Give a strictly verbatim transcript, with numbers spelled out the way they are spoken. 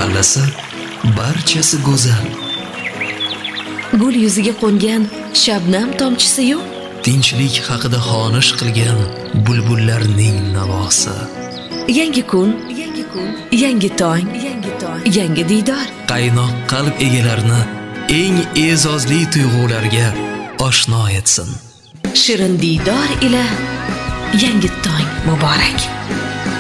mahallasi barchasi go'zal. Gul yuziga qo'ngan shabnam tomchisi-yu, Tinchlik haqida xonish qilgan bulbullarning navosi. Yangi kun, yangi kun, yangi tong, yangi tong, yangi diydor. Qaynoq qalb egalarini eng e'zozli tuyg'ularga oshno etsin. Shirin diydor ila yangi tong muborak.